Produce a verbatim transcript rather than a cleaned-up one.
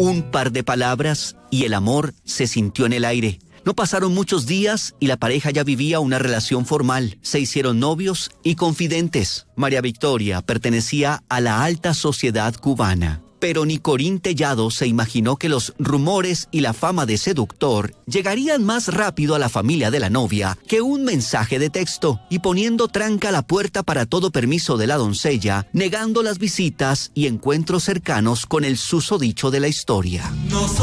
Un par de palabras y el amor se sintió en el aire. No pasaron muchos días y la pareja ya vivía una relación formal. Se hicieron novios y confidentes. María Victoria pertenecía a la alta sociedad cubana. Pero ni Corín Tellado se imaginó que los rumores y la fama de seductor llegarían más rápido a la familia de la novia que un mensaje de texto, y poniendo tranca a la puerta para todo permiso de la doncella, negando las visitas y encuentros cercanos con el susodicho de la historia. No